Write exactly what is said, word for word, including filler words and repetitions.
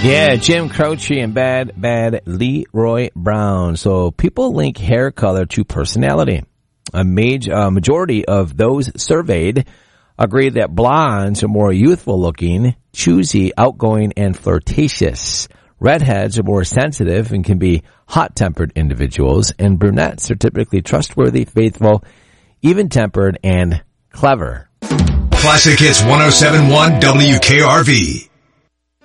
Yeah, Jim Croce and Bad Bad Leroy Brown. So people link hair color to personality. A major uh, majority of those surveyed agree that blondes are more youthful looking, choosy, outgoing, and flirtatious. Redheads are more sensitive and can be hot-tempered individuals, and brunettes are typically trustworthy, faithful, even-tempered, and clever. Classic Hits one oh seven point one W K R V.